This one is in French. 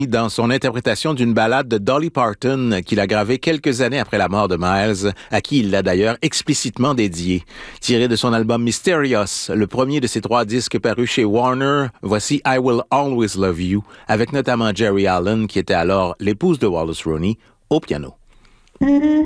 dans son interprétation d'une ballade de Dolly Parton qu'il a gravée quelques années après la mort de Miles, à qui il l'a d'ailleurs explicitement dédiée. Tiré de son album Mysterious, le premier de ses 3 disques parus chez Warner, voici I Will Always Love You, avec notamment Jerry Allen, qui était alors l'épouse de Wallace Roney, au piano.